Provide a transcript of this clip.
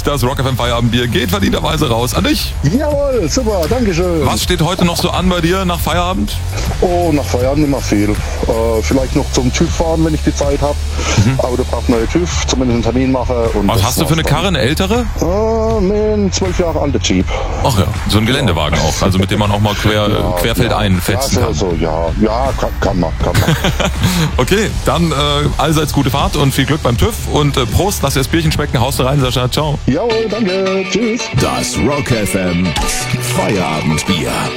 Und das Rock FM Feierabendbier geht verdienterweise raus an dich. Jawohl, super, dankeschön. Was steht heute noch so an bei dir nach Feierabend? Oh, nach Feierabend immer viel. Vielleicht noch zum TÜV fahren, wenn ich die Zeit habe. Auto braucht neue TÜV, zumindest einen Termin machen. Und Was hast du für eine Karre, eine ältere? Ein 12 Jahre alter Jeep. Ach ja, so ein Geländewagen auch, also mit dem man auch mal querfeldein fetzen kann. Kann man. Okay, dann allseits gute Fahrt und viel Glück beim TÜV und Prost, lass dir das Bierchen schmecken, haust du rein, Sascha, ciao. Jawohl, danke, tschüss. Das Rock FM Feierabendbier.